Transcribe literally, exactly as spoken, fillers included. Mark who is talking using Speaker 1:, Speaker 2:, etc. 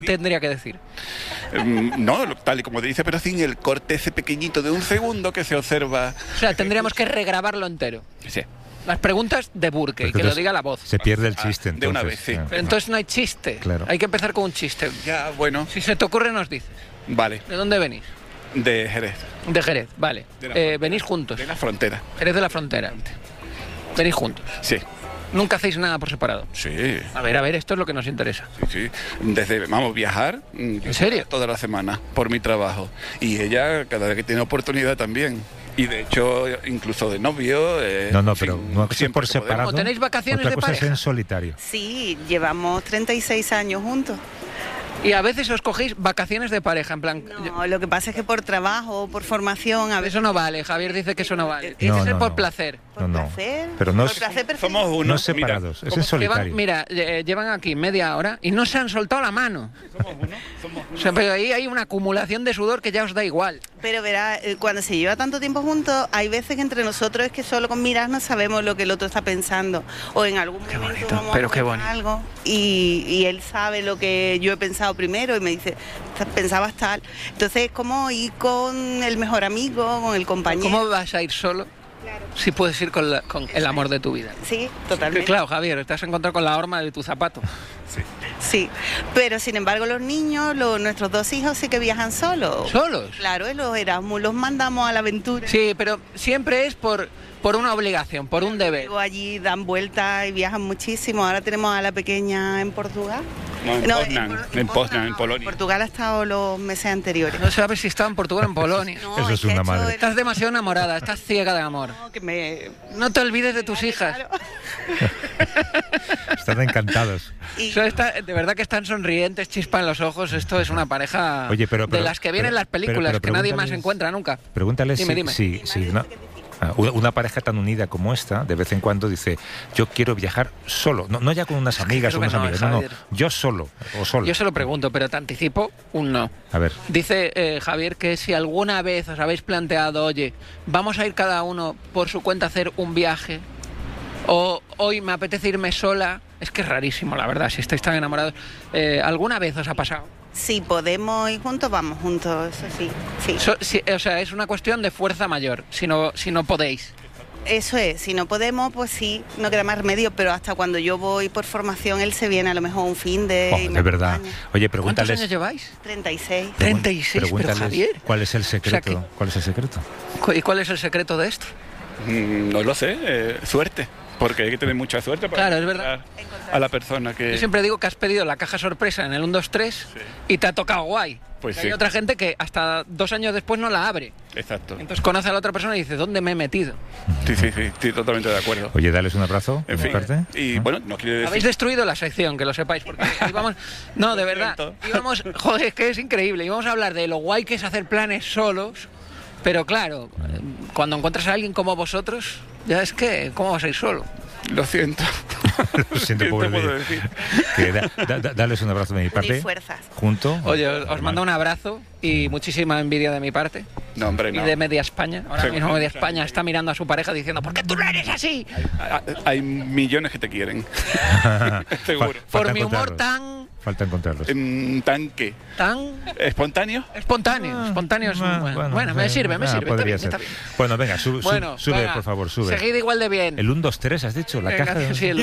Speaker 1: tendría que decir.
Speaker 2: No, tal y como te dice, pero sin el corte ese pequeñito de un segundo que se observa.
Speaker 1: O sea, tendríamos que regrabarlo entero.
Speaker 2: Sí.
Speaker 1: Las preguntas de Burke, y que lo diga la voz.
Speaker 3: Se pierde el chiste,
Speaker 2: ah,
Speaker 3: entonces.
Speaker 2: De una vez, sí.
Speaker 1: Pero entonces no hay chiste.
Speaker 3: Claro.
Speaker 1: Hay que empezar con un chiste.
Speaker 2: Ya, bueno.
Speaker 1: Si se te ocurre, nos dices.
Speaker 2: Vale.
Speaker 1: ¿De dónde venís?
Speaker 2: De Jerez.
Speaker 1: De Jerez, vale. Eh, venís juntos.
Speaker 2: De la frontera.
Speaker 1: Jerez de la frontera. Venís juntos.
Speaker 2: Sí.
Speaker 1: Nunca hacéis nada por separado.
Speaker 2: Sí.
Speaker 1: A ver, a ver, esto es lo que nos interesa.
Speaker 2: Sí, sí. Desde, vamos, viajar.
Speaker 1: ¿En serio?
Speaker 2: Toda la semana, por mi trabajo. Y ella, cada vez que tiene oportunidad también. Y de hecho, incluso de novio. Eh,
Speaker 3: no, no,
Speaker 2: en fin,
Speaker 3: pero no es por separado.
Speaker 1: ¿O tenéis vacaciones
Speaker 3: otra
Speaker 1: de
Speaker 3: cosa
Speaker 1: pareja?
Speaker 3: es en solitario.
Speaker 4: Sí, llevamos treinta y seis años juntos.
Speaker 1: Y a veces os cogéis vacaciones de pareja, en plan...
Speaker 4: No, lo que pasa es que por trabajo, por formación... A veces...
Speaker 1: Eso no vale, Javier dice que eso no vale.
Speaker 4: No,
Speaker 1: Tiene que ser
Speaker 3: no,
Speaker 1: por
Speaker 3: no.
Speaker 1: placer.
Speaker 4: Por
Speaker 3: No, no.
Speaker 4: placer.
Speaker 3: Pero no
Speaker 4: por
Speaker 3: es-
Speaker 4: placer perfecto.
Speaker 2: Somos uno.
Speaker 3: No separados,
Speaker 2: Mira,
Speaker 3: es en solitario.
Speaker 1: Llevan, mira, eh, llevan aquí media hora y no se han soltado la mano.
Speaker 2: Somos uno. Somos uno.
Speaker 1: O sea, pero ahí hay una acumulación de sudor que ya os da igual.
Speaker 4: Pero verá, eh, cuando se lleva tanto tiempo juntos, hay veces que entre nosotros es que solo con mirarnos sabemos lo que el otro está pensando. O en algún
Speaker 1: Qué
Speaker 4: momento
Speaker 1: bonito,
Speaker 4: vamos
Speaker 1: pero
Speaker 4: a
Speaker 1: qué
Speaker 4: comer
Speaker 1: bonito.
Speaker 4: algo y, y él sabe lo que yo he pensado primero y me dice, pensabas tal. Entonces es como ir con el mejor amigo, con el compañero.
Speaker 1: ¿Cómo vas a ir solo si puedes ir con, la- con el amor de tu vida?
Speaker 4: Sí, totalmente.
Speaker 1: Claro, Javier, te has encontrado con la horma de tu zapato.
Speaker 4: Sí, pero sin embargo los niños, los, nuestros dos hijos sí que viajan solos.
Speaker 1: ¿Solos?
Speaker 4: Claro, en los Erasmus los mandamos a la aventura.
Speaker 1: Sí, pero siempre es por, por una obligación, por un deber.
Speaker 4: Luego allí dan vueltas y viajan muchísimo. Ahora tenemos a la pequeña en Portugal.
Speaker 2: No, en Poznan, en Poznan, en
Speaker 4: no,
Speaker 2: Polonia.
Speaker 4: Portugal ha estado los meses anteriores.
Speaker 1: No sabes si estaba en Portugal o en Polonia.
Speaker 4: No,
Speaker 3: Eso es
Speaker 4: que
Speaker 3: una
Speaker 4: ha hecho
Speaker 3: madre.
Speaker 4: el-
Speaker 1: Estás demasiado enamorada, estás ciega de amor.
Speaker 4: No, que me...
Speaker 1: No te olvides de tus hijas.
Speaker 4: Claro.
Speaker 3: Están encantados.
Speaker 4: Y-
Speaker 1: Eso está- de verdad que están sonrientes, chispan los ojos. Esto es una pareja
Speaker 3: Oye, pero- pero-
Speaker 1: de las que vienen
Speaker 3: pero-
Speaker 1: las películas,
Speaker 3: pero- pero
Speaker 1: que nadie más
Speaker 3: pregúntales-
Speaker 1: encuentra nunca.
Speaker 3: Pregúntale
Speaker 1: Dime,
Speaker 3: si,
Speaker 1: dime.
Speaker 3: si, si una, ah, una- una pareja tan unida como esta, de vez en cuando dice, yo quiero viajar solo, no, no ya con unas amigas o
Speaker 1: creo
Speaker 3: unos
Speaker 1: que no,
Speaker 3: amigos, no, no,
Speaker 1: Javier.
Speaker 3: yo solo o solo.
Speaker 1: Yo se lo pregunto, pero te anticipo un no.
Speaker 3: A ver,
Speaker 1: Dice eh, Javier que si alguna vez os habéis planteado, oye, vamos a ir cada uno por su cuenta a hacer un viaje, o hoy me apetece irme sola, es que es rarísimo, la verdad, si estáis tan enamorados. Eh, ¿Alguna vez os ha pasado?
Speaker 4: Si podemos ir juntos, vamos juntos, eso sí. sí.
Speaker 1: So- si- o sea, es una cuestión de fuerza mayor, si no, si no podéis.
Speaker 4: Eso es, si no podemos, pues sí, no queda más remedio, pero hasta cuando yo voy por formación, él se viene a lo mejor un fin de...
Speaker 3: oh,
Speaker 4: y me
Speaker 3: de verdad.
Speaker 4: acompaña.
Speaker 3: Oye,
Speaker 1: ¿Cuántos
Speaker 3: pregúntales,
Speaker 1: años lleváis?
Speaker 4: treinta y seis.
Speaker 1: treinta y seis, pero
Speaker 3: pregúntales
Speaker 1: Javier.
Speaker 3: cuál es el secreto,
Speaker 1: que-
Speaker 3: cuál es el secreto.
Speaker 1: Cu- ¿Y cuál es el secreto de esto?
Speaker 2: Mm, No lo sé, eh, suerte. Porque hay que tener mucha suerte para
Speaker 1: Claro, es verdad.
Speaker 2: encontrar a la persona que...
Speaker 1: Yo siempre digo que has pedido la caja sorpresa en el uno, dos, tres
Speaker 2: Sí.
Speaker 1: y te ha tocado guay.
Speaker 2: Pues
Speaker 1: Y
Speaker 2: sí.
Speaker 1: Hay otra gente que hasta dos años después no la abre.
Speaker 2: Exacto.
Speaker 1: Entonces conoce a la otra persona y dice, ¿dónde me he metido?
Speaker 2: Sí, sí, sí, estoy totalmente de acuerdo.
Speaker 3: Oye, dales un abrazo, de
Speaker 2: En
Speaker 3: mi
Speaker 2: fin,
Speaker 3: parte.
Speaker 2: y
Speaker 3: ¿no?
Speaker 2: bueno, no quiere decir...
Speaker 1: Habéis destruido la sección, que lo sepáis, porque íbamos... No, de verdad,
Speaker 2: siento.
Speaker 1: íbamos... Joder, es que es increíble. Íbamos a hablar de lo guay que es hacer planes solos, pero claro, eh, cuando encuentras a alguien como vosotros, ya es que, ¿cómo vas a ir solo?
Speaker 2: Lo siento.
Speaker 3: Lo siento,
Speaker 2: ¿Qué te
Speaker 3: pobre
Speaker 2: puedo
Speaker 3: mío.
Speaker 2: decir?
Speaker 3: Que da- da- da- dales un abrazo de mi parte.
Speaker 4: Unir fuerzas.
Speaker 3: Junto.
Speaker 1: Oye, os, os mando un abrazo y muchísima envidia de mi parte.
Speaker 2: No, hombre,
Speaker 1: Y
Speaker 2: no.
Speaker 1: de Media España. Ahora
Speaker 2: Sí.
Speaker 1: mismo Media España está mirando a su pareja diciendo, ¿por qué tú no eres así?
Speaker 2: Ah, Hay millones que te quieren. Seguro.
Speaker 3: Fa-
Speaker 1: Por
Speaker 3: falta
Speaker 1: mi humor
Speaker 3: encontrarlos.
Speaker 1: tan...
Speaker 3: Falta encontrarlos.
Speaker 2: En tanque.
Speaker 1: tan...
Speaker 2: ¿Espontáneo?
Speaker 1: espontáneo. Espontáneo es un
Speaker 3: Ah,
Speaker 1: buen...
Speaker 3: bueno,
Speaker 1: Bueno, me
Speaker 3: sí,
Speaker 1: sirve, me
Speaker 3: ah,
Speaker 1: sirve. Está
Speaker 3: podría
Speaker 1: bien,
Speaker 3: ser.
Speaker 1: está bien.
Speaker 3: Bueno, venga, sub- sub-
Speaker 1: Bueno,
Speaker 3: sube,
Speaker 1: venga,
Speaker 3: por favor, sube.
Speaker 1: Seguid igual de bien.
Speaker 3: El uno, dos, tres, has dicho, la
Speaker 1: Venga,
Speaker 3: caja de...
Speaker 1: sí, el